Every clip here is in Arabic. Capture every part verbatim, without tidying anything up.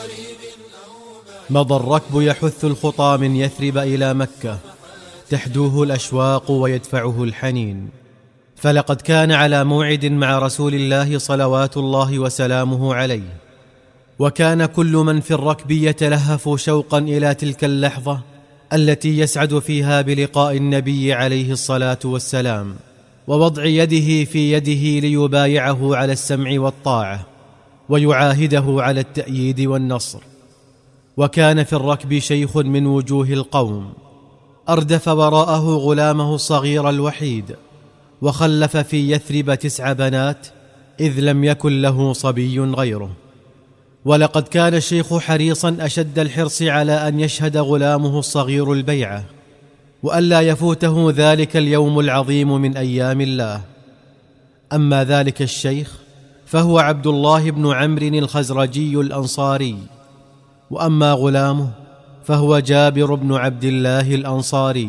مضى الركب يحث الخطى من يثرب إلى مكة، تحدوه الأشواق ويدفعه الحنين، فلقد كان على موعد مع رسول الله صلوات الله وسلامه عليه، وكان كل من في الركب يتلهف شوقا إلى تلك اللحظة التي يسعد فيها بلقاء النبي عليه الصلاة والسلام، ووضع يده في يده ليبايعه على السمع والطاعة ويعاهده على التأييد والنصر. وكان في الركب شيخ من وجوه القوم أردف وراءه غلامه الصغير الوحيد، وخلف في يثرب تسع بنات إذ لم يكن له صبي غيره. ولقد كان الشيخ حريصا أشد الحرص على أن يشهد غلامه الصغير البيعة، وألا يفوته ذلك اليوم العظيم من أيام الله. أما ذلك الشيخ فهو عبد الله بن عمرو الخزرجي الأنصاري، وأما غلامه فهو جابر بن عبد الله الأنصاري.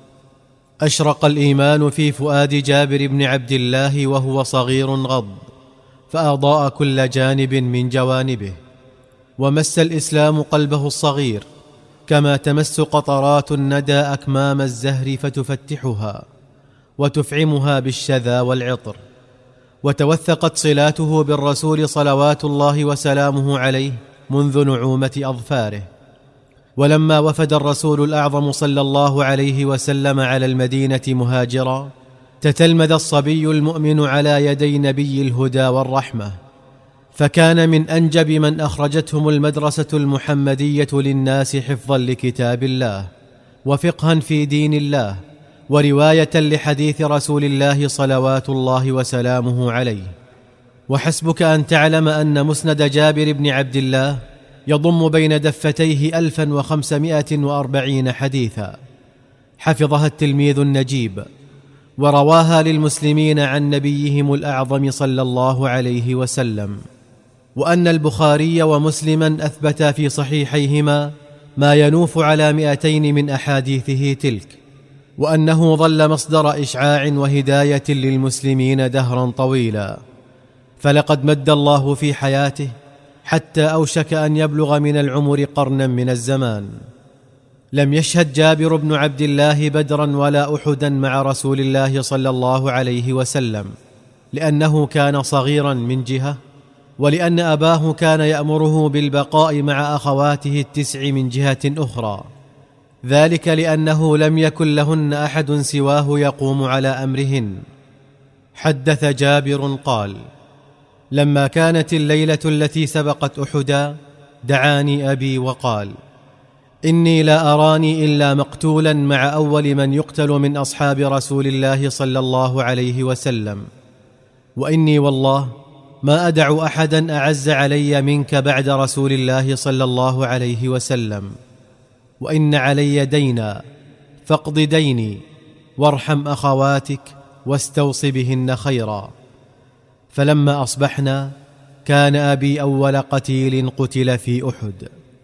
أشرق الإيمان في فؤاد جابر بن عبد الله وهو صغير غض، فأضاء كل جانب من جوانبه، ومس الإسلام قلبه الصغير كما تمس قطرات الندى أكمام الزهر فتفتحها وتفعمها بالشذا والعطر. وتوثقت صلاته بالرسول صلوات الله وسلامه عليه منذ نعومة أظفاره. ولما وفد الرسول الأعظم صلى الله عليه وسلم على المدينة مهاجرا، تتلمذ الصبي المؤمن على يدي نبي الهدى والرحمة، فكان من أنجب من أخرجتهم المدرسة المحمدية للناس حفظا لكتاب الله وفقها في دين الله ورواية لحديث رسول الله صلوات الله وسلامه عليه. وحسبك أن تعلم أن مسند جابر بن عبد الله يضم بين دفتيه ألفا وخمسمائة وأربعين حديثا حفظها التلميذ النجيب، ورواها للمسلمين عن نبيهم الأعظم صلى الله عليه وسلم. وأن البخاري ومسلما أثبتا في صحيحيهما ما ينوف على مئتين من أحاديثه تلك، وأنه ظل مصدر إشعاع وهداية للمسلمين دهرا طويلا. فلقد مد الله في حياته حتى أوشك أن يبلغ من العمر قرنا من الزمان. لم يشهد جابر بن عبد الله بدرا ولا أحدا مع رسول الله صلى الله عليه وسلم، لأنه كان صغيرا من جهة، ولأن أباه كان يأمره بالبقاء مع أخواته التسع من جهة أخرى، ذلك لأنه لم يكن لهن أحد سواه يقوم على أمرهن. حدث جابر قال: لما كانت الليلة التي سبقت أحدا دعاني أبي وقال: إني لا أراني إلا مقتولا مع أول من يقتل من أصحاب رسول الله صلى الله عليه وسلم، وإني والله ما أدع أحدا أعز علي منك بعد رسول الله صلى الله عليه وسلم، وإن علي دينا فاقض ديني وارحم أخواتك واستوص بهن خيرا. فلما أصبحنا كان أبي أول قتيل قتل في أحد.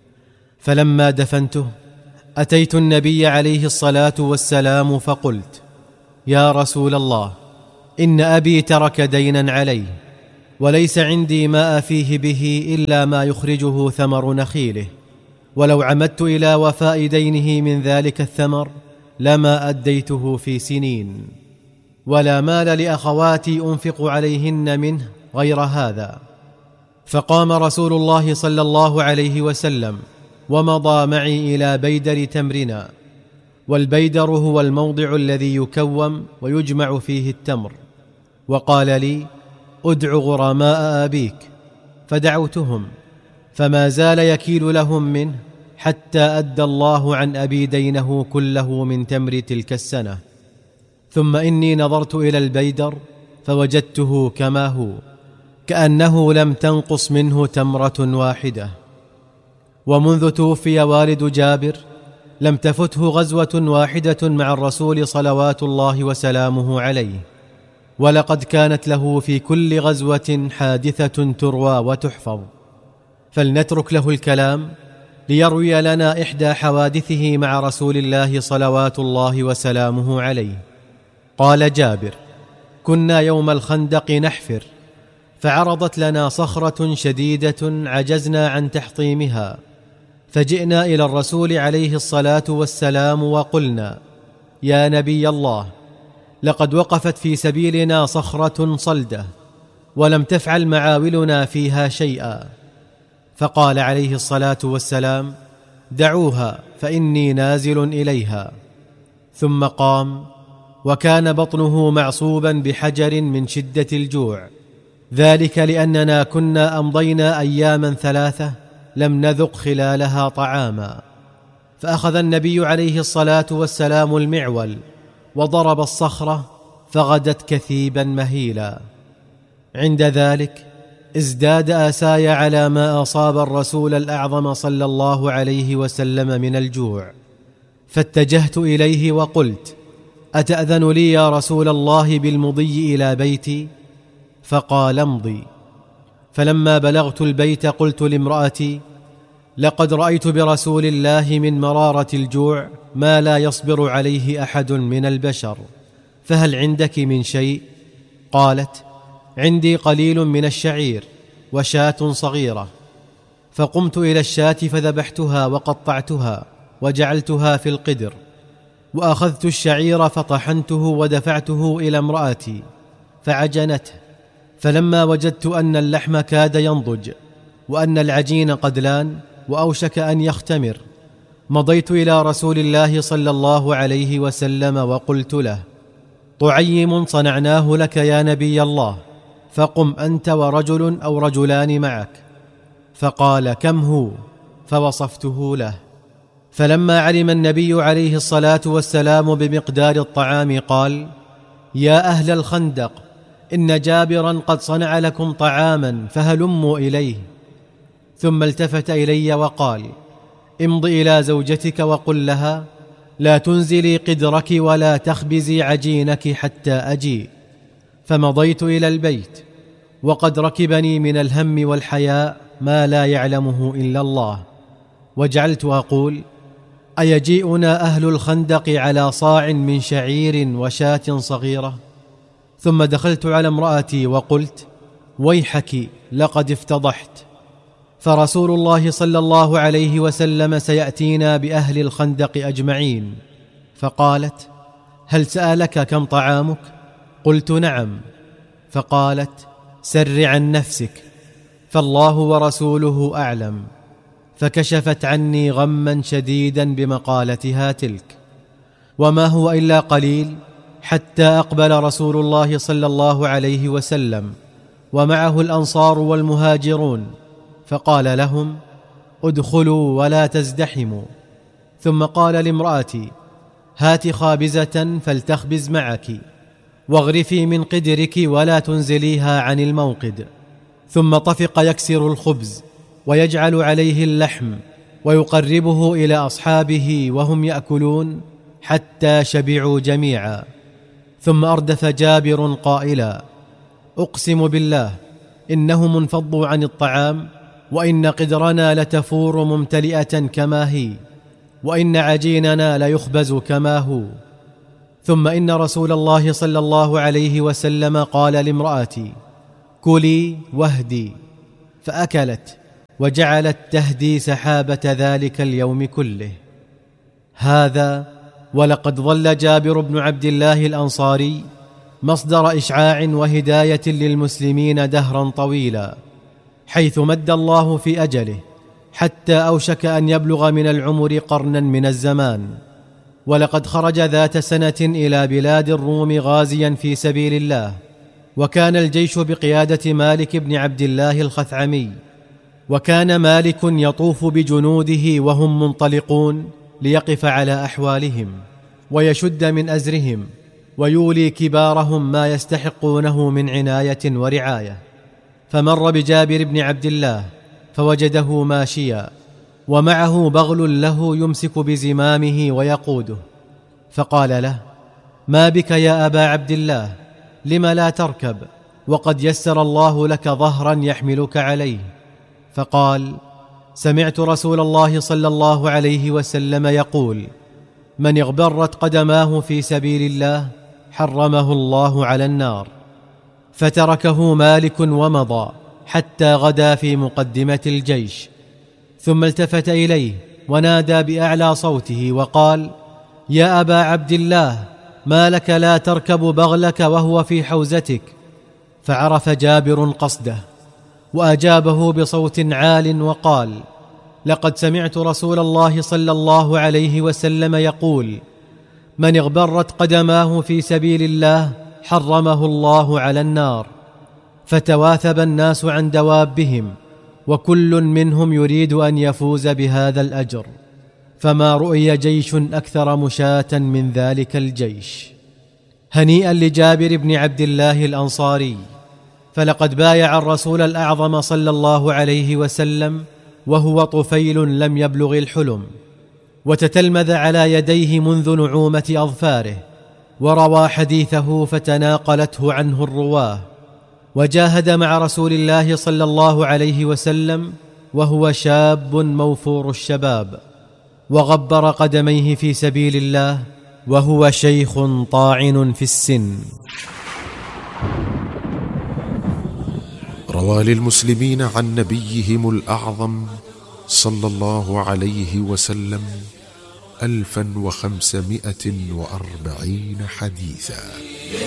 فلما دفنته أتيت النبي عليه الصلاة والسلام فقلت: يا رسول الله، إن أبي ترك دينا عليه، وليس عندي ما أفيه به إلا ما يخرجه ثمر نخيله، ولو عمدت إلى وفاء دينه من ذلك الثمر لما أديته في سنين، ولا مال لأخواتي أنفق عليهن منه غير هذا. فقام رسول الله صلى الله عليه وسلم ومضى معي إلى بيدر تمرنا، والبيدر هو الموضع الذي يكوم ويجمع فيه التمر، وقال لي: أدع غرماء أبيك. فدعوتهم، فما زال يكيل لهم منه حتى أدى الله عن أبي دينه كله من تمر تلك السنة. ثم إني نظرت إلى البيدر فوجدته كما هو، كأنه لم تنقص منه تمرة واحدة. ومنذ توفي والد جابر لم تفته غزوة واحدة مع الرسول صلوات الله وسلامه عليه، ولقد كانت له في كل غزوة حادثة تروى وتحفظ. فلنترك له الكلام ليروي لنا إحدى حوادثه مع رسول الله صلوات الله وسلامه عليه. قال جابر: كنا يوم الخندق نحفر، فعرضت لنا صخرة شديدة عجزنا عن تحطيمها، فجئنا إلى الرسول عليه الصلاة والسلام وقلنا: يا نبي الله، لقد وقفت في سبيلنا صخرة صلدة ولم تفعل معاولنا فيها شيئا. فقال عليه الصلاة والسلام: دعوها فإني نازل إليها. ثم قام، وكان بطنه معصوبا بحجر من شدة الجوع، ذلك لأننا كنا أمضينا أياما ثلاثة لم نذق خلالها طعاما. فأخذ النبي عليه الصلاة والسلام المعول وضرب الصخرة فغدت كثيبا مهيلا. عند ذلك ازداد آساي على ما أصاب الرسول الأعظم صلى الله عليه وسلم من الجوع، فاتجهت إليه وقلت: أتأذن لي يا رسول الله بالمضي إلى بيتي؟ فقال: امضي. فلما بلغت البيت قلت لامرأتي: لقد رأيت برسول الله من مرارة الجوع ما لا يصبر عليه أحد من البشر، فهل عندك من شيء؟ قالت: عندي قليل من الشعير وشاة صغيرة. فقمت إلى الشاة فذبحتها وقطعتها وجعلتها في القدر، وأخذت الشعير فطحنته ودفعته إلى امرأتي فعجنته. فلما وجدت أن اللحم كاد ينضج وأن العجين قد لان وأوشك أن يختمر، مضيت إلى رسول الله صلى الله عليه وسلم وقلت له: طعيم صنعناه لك يا نبي الله، فقم أنت ورجل أو رجلان معك. فقال: كم هو؟ فوصفته له. فلما علم النبي عليه الصلاة والسلام بمقدار الطعام قال: يا أهل الخندق، إن جابرا قد صنع لكم طعاما فهلموا إليه. ثم التفت إلي وقال: امض إلى زوجتك وقل لها: لا تنزلي قدرك ولا تخبزي عجينك حتى أجيء. فمضيت إلى البيت وقد ركبني من الهم والحياء ما لا يعلمه إلا الله، وجعلت أقول: أيجيئنا أهل الخندق على صاع من شعير وشاة صغيرة؟ ثم دخلت على امرأتي وقلت: ويحك، لقد افتضحت، فرسول الله صلى الله عليه وسلم سيأتينا بأهل الخندق أجمعين. فقالت: هل سألك كم طعامك؟ قلت: نعم. فقالت: سر عن نفسك، فالله ورسوله أعلم. فكشفت عني غما شديدا بمقالتها تلك. وما هو إلا قليل حتى أقبل رسول الله صلى الله عليه وسلم ومعه الأنصار والمهاجرون، فقال لهم: ادخلوا ولا تزدحموا. ثم قال لامرأتي: هات خابزة فلتخبز معك، واغرفي من قدرك ولا تنزليها عن الموقد. ثم طفق يكسر الخبز ويجعل عليه اللحم ويقربه إلى أصحابه وهم يأكلون حتى شبعوا جميعا. ثم أردف جابر قائلا: أقسم بالله إنهم انفضوا عن الطعام، وإن قدرنا لتفور ممتلئة كما هي، وإن عجيننا ليخبز كما هو. ثم إن رسول الله صلى الله عليه وسلم قال لامرأتي: كلي واهدي، فأكلت وجعلت تهدي سحابة ذلك اليوم كله. هذا ولقد ظل جابر بن عبد الله الأنصاري مصدر إشعاع وهداية للمسلمين دهرا طويلا، حيث مد الله في أجله حتى أوشك أن يبلغ من العمر قرنا من الزمان. ولقد خرج ذات سنة إلى بلاد الروم غازيا في سبيل الله، وكان الجيش بقيادة مالك بن عبد الله الخثعمي، وكان مالك يطوف بجنوده وهم منطلقون ليقف على أحوالهم ويشد من أزرهم ويولي كبارهم ما يستحقونه من عناية ورعاية. فمر بجابر بن عبد الله فوجده ماشيا ومعه بغل له يمسك بزمامه ويقوده، فقال له: ما بك يا أبا عبد الله؟ لم لا تركب وقد يسر الله لك ظهرا يحملك عليه؟ فقال: سمعت رسول الله صلى الله عليه وسلم يقول: من اغبرت قدماه في سبيل الله حرمه الله على النار. فتركه مالك ومضى حتى غدا في مقدمة الجيش، ثم التفت إليه ونادى بأعلى صوته وقال: يا أبا عبد الله، ما لك لا تركب بغلك وهو في حوزتك؟ فعرف جابر قصده وأجابه بصوت عال وقال: لقد سمعت رسول الله صلى الله عليه وسلم يقول: من اغبرت قدماه في سبيل الله حرمه الله على النار. فتواثب الناس عن دوابهم، وكل منهم يريد أن يفوز بهذا الأجر، فما رؤي جيش أكثر مشاة من ذلك الجيش. هنيئا لجابر بن عبد الله الأنصاري، فلقد بايع الرسول الأعظم صلى الله عليه وسلم وهو طفيل لم يبلغ الحلم، وتتلمذ على يديه منذ نعومة أظفاره، وروى حديثه فتناقلته عنه الرواه، وجاهد مع رسول الله صلى الله عليه وسلم وهو شاب موفور الشباب، وغبر قدميه في سبيل الله وهو شيخ طاعن في السن. روى للمسلمين عن نبيهم الأعظم صلى الله عليه وسلم ألفا وخمسمائة وأربعين حديثا.